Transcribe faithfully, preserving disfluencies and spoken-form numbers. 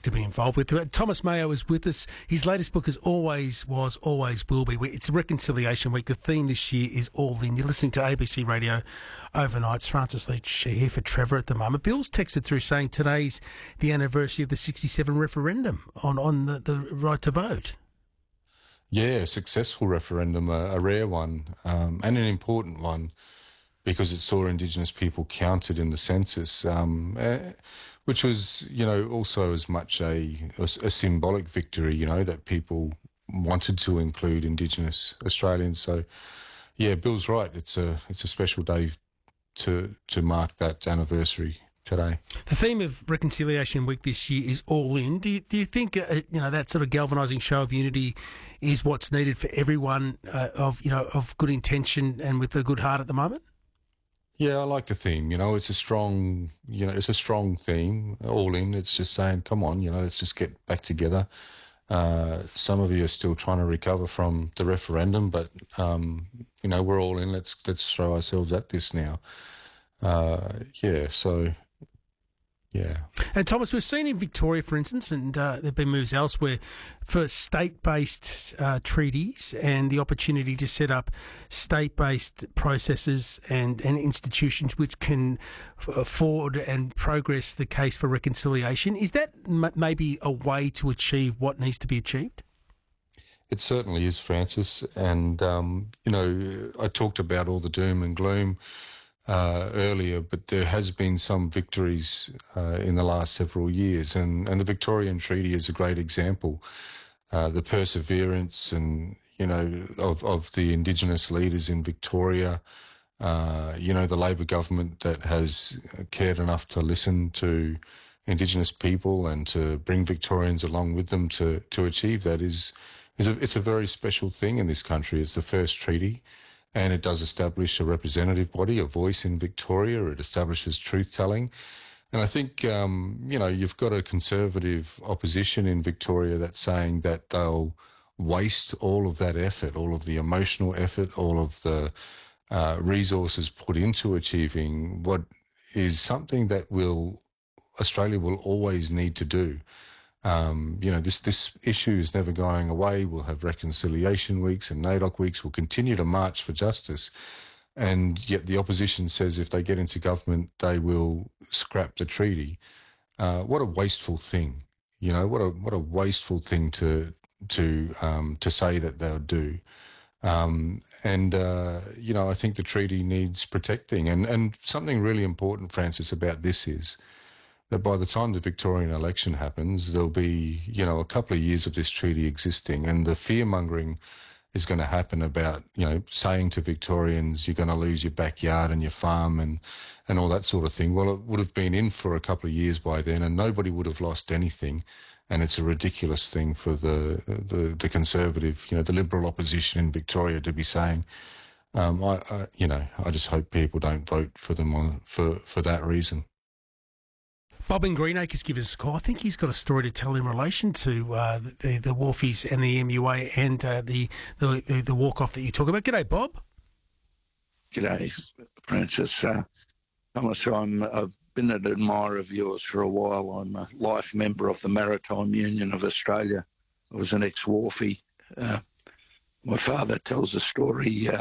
fantastic to be involved with. Thomas Mayo is with us. His latest book is Always Was, Always Will Be. It's Reconciliation Week. The theme this year is All In. You're listening to A B C Radio Overnight. It's Francis Leach here for Trevor at the moment. Bill's texted through saying today's the anniversary of the sixty-seven referendum on, on the, the right to vote. Yeah, a successful referendum, a, a rare one, um, and an important one, because it saw Indigenous people counted in the census, um, uh, which was, you know, also as much a, a, a symbolic victory, you know, that people wanted to include Indigenous Australians. So, yeah, Bill's right. It's a it's a special day to to mark that anniversary today. The theme of Reconciliation Week this year is All In. Do you, do you think uh, you know that sort of galvanising show of unity is what's needed for everyone uh, of you know of good intention and with a good heart at the moment? Yeah, I like the theme. You know, it's a strong, you know, it's a strong theme. All in. It's just saying, come on, you know, let's just get back together. Uh, some of you are still trying to recover from the referendum, but um, you know, we're all in. Let's let's throw ourselves at this now. Uh, yeah. So. Yeah. And Thomas, we've seen in Victoria, for instance, and uh, there have been moves elsewhere for state-based uh, treaties and the opportunity to set up state-based processes and, and institutions which can f- forward and progress the case for reconciliation. Is that m- maybe a way to achieve what needs to be achieved? It certainly is, Francis. And, um, you know, I talked about all the doom and gloom Uh, earlier, but there has been some victories uh, in the last several years, and, and the Victorian Treaty is a great example. Uh, the perseverance and, you know, of, of the Indigenous leaders in Victoria, uh, you know, the Labor government that has cared enough to listen to Indigenous people and to bring Victorians along with them to, to achieve that is, is a, it's a very special thing in this country. It's the first treaty. And it does establish a representative body, a voice in Victoria. It establishes truth-telling. And I think, um, you know, you've got a conservative opposition in Victoria that's saying that they'll waste all of that effort, all of the emotional effort, all of the uh, resources put into achieving what is something that will Australia will always need to do. Um, you know, this, this issue is never going away. We'll have reconciliation weeks and NAIDOC weeks. We'll continue to march for justice. And yet the opposition says if they get into government, they will scrap the treaty. Uh, what a wasteful thing. You know, what a what a wasteful thing to to um, to say that they'll do. Um, and, uh, you know, I think the treaty needs protecting. And, and something really important, Francis, about this is that by the time the Victorian election happens, there'll be, you know, a couple of years of this treaty existing, and the fear-mongering is going to happen about, you know, saying to Victorians, you're going to lose your backyard and your farm and, and all that sort of thing. Well, it would have been in for a couple of years by then, and nobody would have lost anything. And it's a ridiculous thing for the, the, the Conservative, you know, the Liberal opposition in Victoria to be saying. Um, I, I, you know, I just hope people don't vote for them on, for, for that reason. Bob in Greenacres given us a call. I think he's got a story to tell in relation to uh, the the Wharfies and the M U A and uh, the, the, the, the walk-off that you talk about. G'day, Bob. G'day, Francis. Uh, Thomas, I'm, I've been an admirer of yours for a while. I'm a life member of the Maritime Union of Australia. I was an ex-Wharfie. Uh, my father tells a story... Uh,